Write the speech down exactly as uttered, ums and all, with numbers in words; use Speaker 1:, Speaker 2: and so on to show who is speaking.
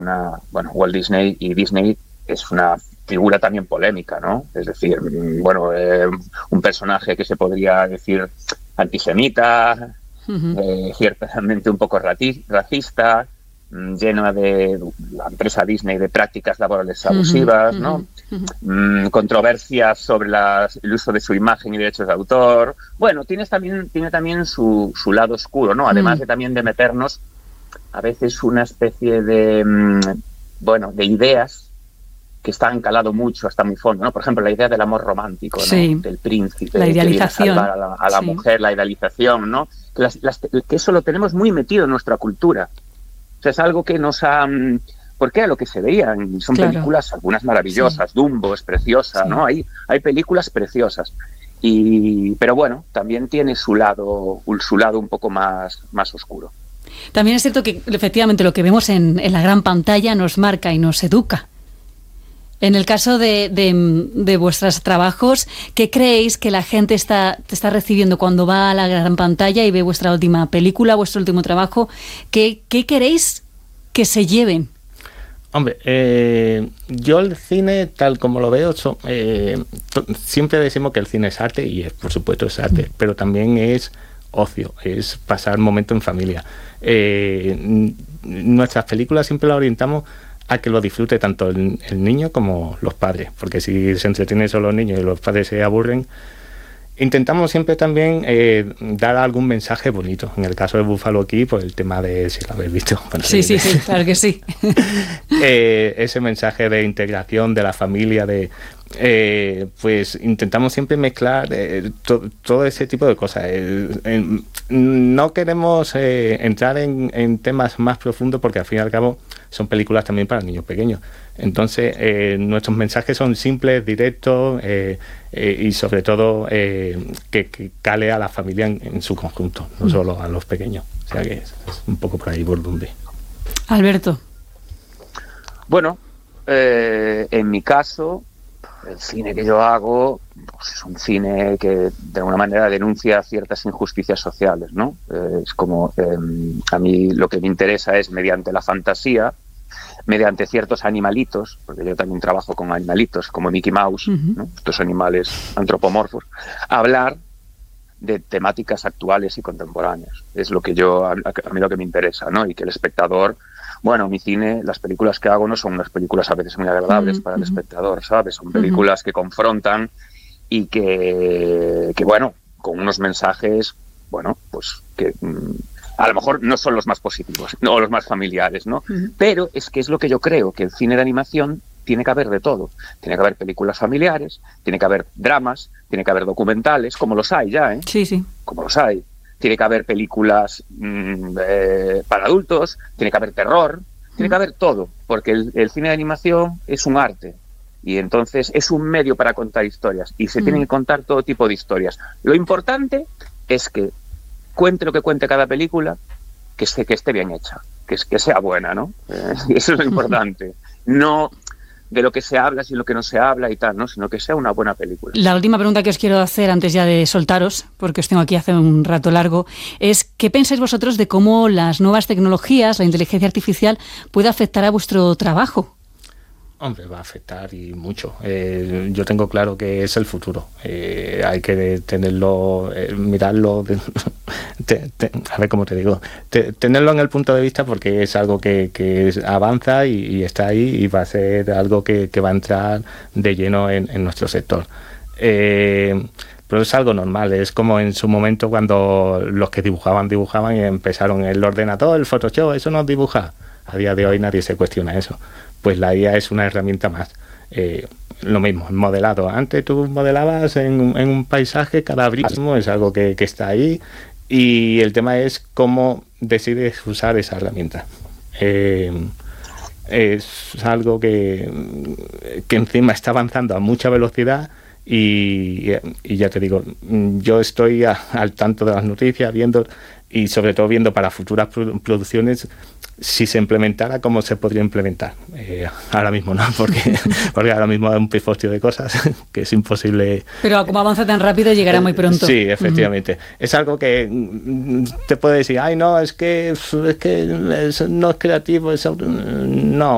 Speaker 1: una, bueno, Walt Disney y Disney es una figura también polémica, ¿no? Es decir, bueno, eh, un personaje que se podría decir antisemita, uh-huh. eh, ciertamente un poco rati- racista, llena de la empresa Disney de prácticas laborales abusivas, uh-huh, ¿no? Uh-huh. Mm, controversias sobre las, el uso de su imagen y derechos de autor. Bueno, tienes también, tiene también su, su lado oscuro, ¿no? Además uh-huh. de también de meternos a veces una especie de, mm, bueno, de ideas que están calado mucho hasta muy fondo, ¿no? Por ejemplo, la idea del amor romántico, ¿no? Sí. Del príncipe,
Speaker 2: la idealización,
Speaker 1: que viene a salvar a la, a la sí. mujer, la idealización, ¿no? Que, las, las, que eso lo tenemos muy metido en nuestra cultura. O sea, es algo que nos ha... Porque era lo que se veían, son claro. películas, algunas maravillosas, sí. Dumbo es preciosa, sí. ¿no? Hay, hay películas preciosas. Y, pero bueno, también tiene su lado, su lado un poco más, más oscuro.
Speaker 2: También es cierto que efectivamente lo que vemos en, en la gran pantalla nos marca y nos educa. En el caso de, de, de vuestros trabajos, ¿qué creéis que la gente está, está recibiendo cuando va a la gran pantalla y ve vuestra última película, vuestro último trabajo? ¿Qué, qué queréis que se lleven?
Speaker 3: Hombre, eh, yo el cine, tal como lo veo, so, eh, to, siempre decimos que el cine es arte, y es, por supuesto es arte, mm. pero también es ocio, es pasar momento en familia. Eh, nuestras películas siempre las orientamos a que lo disfrute tanto el, el niño como los padres, porque si se entretienen solo los niños y los padres se aburren, intentamos siempre también eh, dar algún mensaje bonito. En el caso de Buffalo Key, pues el tema de, si lo habéis visto, bueno,
Speaker 2: sí, sí, sí, claro que sí.
Speaker 3: eh, ese mensaje de integración de la familia, de eh, pues intentamos siempre mezclar eh, to, todo ese tipo de cosas. Eh, eh, no queremos eh, entrar en, en temas más profundos, porque al fin y al cabo son películas también para niños pequeños. Entonces, eh, nuestros mensajes son simples, directos eh, eh, y sobre todo eh, que, que cale a la familia en, en su conjunto, no solo a los pequeños. O sea que es, es un poco por ahí por donde.
Speaker 2: Alberto.
Speaker 1: Bueno, eh, en mi caso, el cine que yo hago pues es un cine que de alguna manera denuncia ciertas injusticias sociales, ¿no? Eh, es como, eh, a mí lo que me interesa es, mediante la fantasía, mediante ciertos animalitos, porque yo también trabajo con animalitos, como Mickey Mouse, uh-huh. ¿no? Estos animales antropomorfos, hablar de temáticas actuales y contemporáneas. Es lo que yo, a, a mí lo que me interesa, ¿no? Y que el espectador, bueno, mi cine, las películas que hago no son unas películas a veces muy agradables uh-huh. para el espectador, ¿sabes? Son películas uh-huh. que confrontan y que, que, bueno, con unos mensajes, bueno, pues que mmm, a lo mejor no son los más positivos, no los más familiares, ¿no? Uh-huh. Pero es que es lo que yo creo, que el cine de animación tiene que haber de todo. Tiene que haber películas familiares, tiene que haber dramas, tiene que haber documentales, como los hay ya, ¿eh?
Speaker 2: Sí, sí.
Speaker 1: Como los hay. Tiene que haber películas mmm, eh, para adultos, tiene que haber terror, uh-huh. tiene que haber todo, porque el, el cine de animación es un arte. Y entonces es un medio para contar historias, y se uh-huh. tienen que contar todo tipo de historias. Lo importante es que cuente lo que cuente cada película, que esté, que esté bien hecha, que, que sea buena, ¿no? Eh, eso es lo importante. No de lo que se habla, sino lo que no se habla y tal, ¿no? Sino que sea una buena película.
Speaker 2: La última pregunta que os quiero hacer antes ya de soltaros, porque os tengo aquí hace un rato largo, es ¿qué pensáis vosotros de cómo las nuevas tecnologías, la inteligencia artificial, puede afectar a vuestro trabajo?
Speaker 3: Hombre, va a afectar y mucho. Eh, yo tengo claro que es el futuro. Eh, hay que tenerlo, eh, mirarlo, de, te, te, a ver cómo te digo, te, tenerlo en el punto de vista, porque es algo que, que es, avanza y, y está ahí, y va a ser algo que, que va a entrar de lleno en, en nuestro sector. Eh, pero es algo normal, es como en su momento cuando los que dibujaban, dibujaban y empezaron el ordenador, el Photoshop, eso no dibuja. A día de hoy nadie se cuestiona eso. Pues la I A es una herramienta más. Eh, lo mismo, el modelado. Antes tú modelabas en, en un paisaje, cada brismo es algo que, que está ahí, y el tema es cómo decides usar esa herramienta. Eh, es algo que, que encima está avanzando a mucha velocidad, y, y ya te digo, yo estoy a, al tanto de las noticias, viendo, y sobre todo viendo para futuras producciones, si se implementara, cómo se podría implementar. Eh, ahora mismo no, porque, porque ahora mismo hay un pifostio de cosas que es imposible.
Speaker 2: Pero como avanza tan rápido, llegará muy pronto.
Speaker 3: Sí, efectivamente. Uh-huh. Es algo que te puede decir, ay, no, es que, es que es, no es creativo, es, no,